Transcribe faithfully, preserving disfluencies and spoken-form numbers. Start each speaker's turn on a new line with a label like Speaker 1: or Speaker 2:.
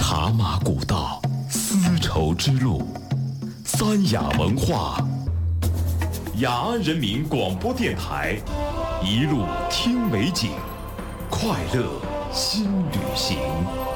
Speaker 1: 茶马古道，丝绸之路，三雅文化，雅安人民广播电台，一路听美景，快乐新旅行。